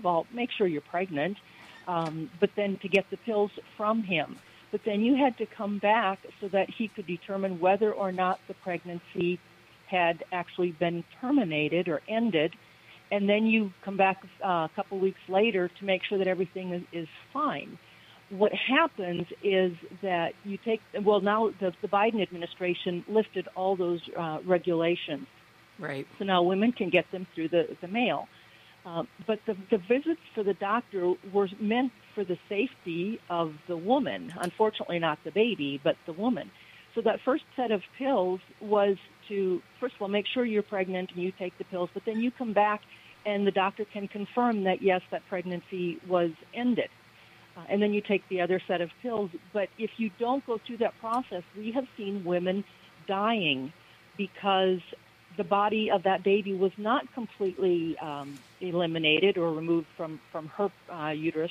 of all, make sure you're pregnant, but then to get the pills from him. But then you had to come back so that he could determine whether or not the pregnancy had actually been terminated or ended. And then you come back a couple weeks later to make sure that everything is fine. What happens is that you take, well, now the Biden administration lifted all those regulations. Right. So now women can get them through the mail. But the visits for the doctor were meant for the safety of the woman. Unfortunately, not the baby, but the woman. So that first set of pills was to, first of all, make sure you're pregnant and you take the pills, but then you come back and the doctor can confirm that, yes, that pregnancy was ended. And then you take the other set of pills. But if you don't go through that process, we have seen women dying because the body of that baby was not completely eliminated or removed from her uterus.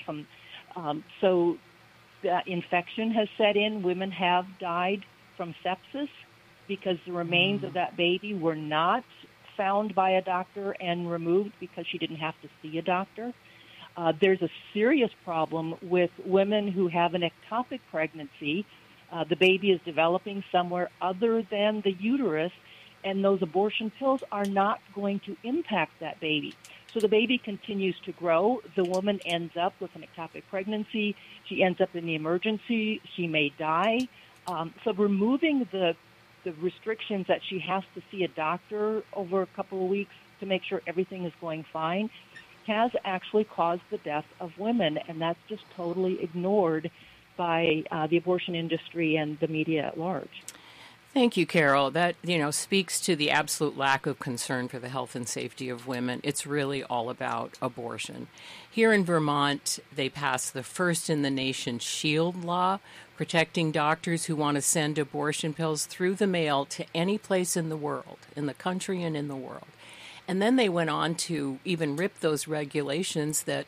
So the infection has set in. Women have died from sepsis because the remains of that baby were not found by a doctor and removed because she didn't have to see a doctor. There's a serious problem with women who have an ectopic pregnancy. The baby is developing somewhere other than the uterus, and those abortion pills are not going to impact that baby. So the baby continues to grow. The woman ends up with an ectopic pregnancy. She ends up in the emergency. She may die. So removing the restrictions that she has to see a doctor over a couple of weeks to make sure everything is going fine has actually caused the death of women, and that's just totally ignored by the abortion industry and the media at large. Thank you, Carol. That, speaks to the absolute lack of concern for the health and safety of women. It's really all about abortion. Here in Vermont, they passed the first in the nation SHIELD law, protecting doctors who want to send abortion pills through the mail to any place in the world, in the country and in the world. And then they went on to even rip those regulations that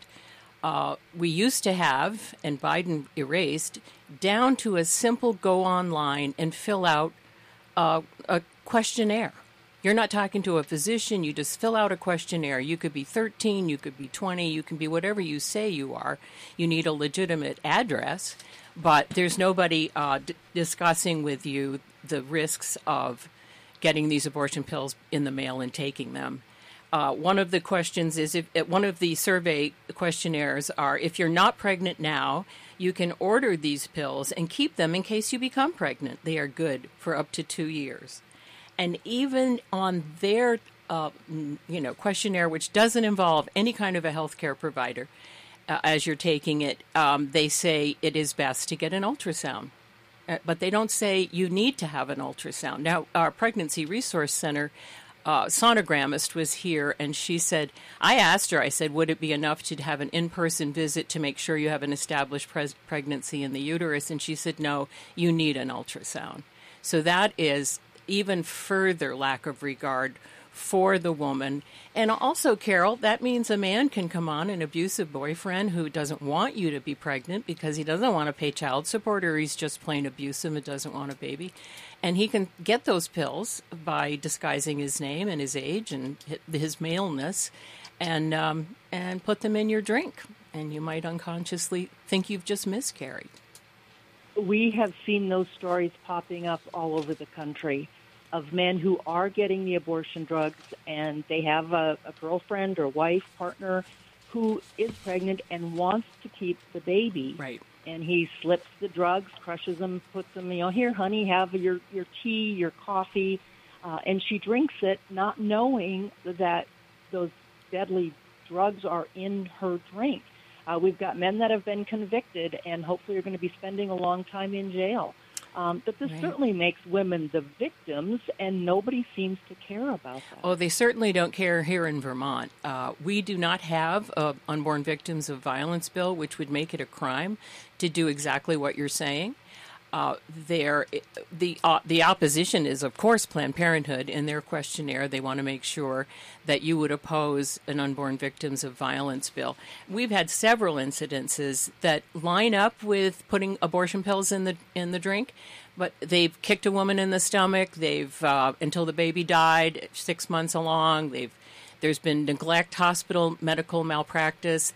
we used to have, and Biden erased, down to a simple go online and fill out a questionnaire. You're not talking to a physician. You just fill out a questionnaire. You could be 13, you could be 20, you can be whatever you say you are. You need a legitimate address, but there's nobody discussing with you the risks of getting these abortion pills in the mail and taking them. One of the questions is, one of the survey questionnaires are, if you're not pregnant now, you can order these pills and keep them in case you become pregnant. They are good for up to 2 years. And even on their, questionnaire, which doesn't involve any kind of a healthcare provider, as you're taking it, they say it is best to get an ultrasound. But they don't say you need to have an ultrasound. Now, our Pregnancy Resource Center sonogrammist was here, and she said, I asked her, I said, would it be enough to have an in-person visit to make sure you have an established pregnancy in the uterus? And she said, no, you need an ultrasound. So that is even further lack of regard for the woman. And also, Carol, that means a man can come on, an abusive boyfriend who doesn't want you to be pregnant because he doesn't want to pay child support, or he's just plain abusive and doesn't want a baby. And he can get those pills by disguising his name and his age and his maleness and put them in your drink. And you might unconsciously think you've just miscarried. We have seen those stories popping up all over the country of men who are getting the abortion drugs, and they have a girlfriend or wife, partner, who is pregnant and wants to keep the baby. Right. And he slips the drugs, crushes them, puts them, here, honey, have your tea, your coffee, and she drinks it, not knowing that those deadly drugs are in her drink. We've got men that have been convicted and hopefully are going to be spending a long time in jail. But this certainly makes women the victims, and nobody seems to care about that. Oh, they certainly don't care here in Vermont. We do not have an unborn victims of violence bill, which would make it a crime to do exactly what you're saying. The opposition is, of course, Planned Parenthood. In their questionnaire, they want to make sure that you would oppose an unborn victims of violence bill. We've had several incidences that line up with putting abortion pills in the drink, but they've kicked a woman in the stomach. They've until the baby died, 6 months along. There's been neglect, hospital medical malpractice.